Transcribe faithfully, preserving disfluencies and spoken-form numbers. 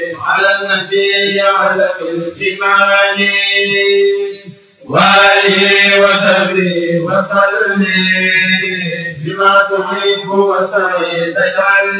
على النبي على الإيمان وآله وصحبه وسلم بما تحب وسعيد